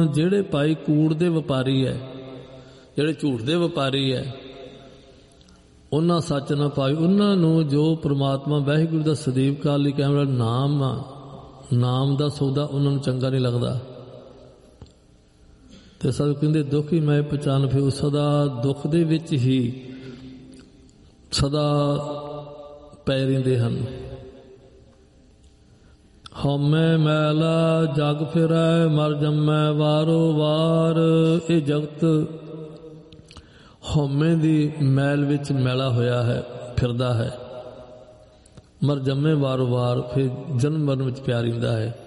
ਜਿਹੜੇ ਭਾਈ ਕੂੜ ਦੇ ਵਪਾਰੀ ਹੈ, ਜਿਹੜੇ ਝੂਠ ਦੇ ਵਪਾਰੀ ਹੈ, ਉਹਨਾਂ ਸੱਚ ਨਾ ਪਾਈ। ਉਹਨਾਂ ਨੂੰ ਜੋ ਪ੍ਰਮਾਤਮਾ ਵਾਹਿਗੁਰੂ ਦਾ ਸਦੀਵ ਕਾਲ ਲਈ ਕਹਿਣ ਵਾਲਾ ਨਾਮ ਆ, ਨਾਮ ਦਾ ਸੌਦਾ ਉਹਨਾਂ ਨੂੰ ਚੰਗਾ ਨਹੀਂ ਲੱਗਦਾ। ਤੇ ਸਭ ਕਹਿੰਦੇ ਦੁੱਖ ਹੀ ਮੈਂ ਪਛਾਣ, ਫਿਰ ਸਦਾ ਦੁੱਖ ਦੇ ਵਿੱਚ ਹੀ ਸਦਾ ਪੈ ਰਹਿੰਦੇ ਹਨ। ਹਉਮੈ ਮੈਲਾ ਜਗ ਫਿਰੈ ਮਰ ਜੰਮੈ ਵਾਰੋ ਵਾਰ। ਇਹ ਜਗਤ ਹਉਮੈ ਦੀ ਮੈਲ ਵਿੱਚ ਮੈਲਾ ਹੋਇਆ ਹੈ, ਫਿਰਦਾ ਹੈ। ਮਰ ਜੰਮੇ ਵਾਰੋ ਵਾਰ, ਫਿਰ ਜਨਮ ਮਰਨ ਵਿੱਚ ਪਿਆ ਰਹਿੰਦਾ ਹੈ।